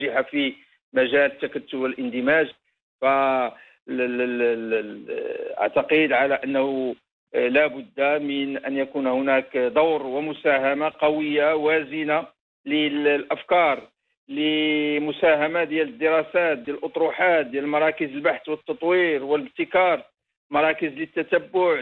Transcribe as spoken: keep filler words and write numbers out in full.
ناجحة في مجال التكتل والاندماج. ف أعتقد على أنه لا بد من أن يكون هناك دور ومساهمة قوية وازنة للأفكار، لمساهمة ديال الدراسات، ديال الأطروحات، ديال مراكز البحث والتطوير والابتكار، مراكز للتتبع،